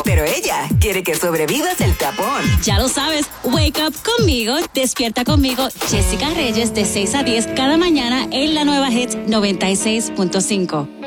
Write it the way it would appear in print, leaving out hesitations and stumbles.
Pero ella quiere que sobrevivas el tapón. Ya lo sabes, wake up conmigo, despierta conmigo, Jessica Reyes de 6 a 10 cada mañana en la nueva Hit 96.5.